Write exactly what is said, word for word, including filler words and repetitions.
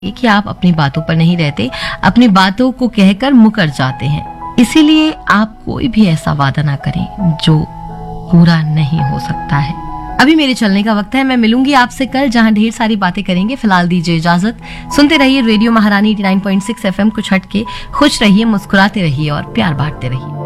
कि आप अपनी बातों पर नहीं रहते, अपनी बातों को कहकर मुकर जाते हैं। इसीलिए आप कोई भी ऐसा वादा ना करें जो पूरा नहीं हो सकता है। अभी मेरे चलने का वक्त है, मैं मिलूंगी आपसे कल जहां ढेर सारी बातें करेंगे। फिलहाल दीजिए इजाजत। सुनते रहिए रेडियो महारानी नब्बे पॉइंट छह एफएम। कुछ हटके खुश रहिए, मुस्कुराते रहिए और प्यार बांटते रहिए।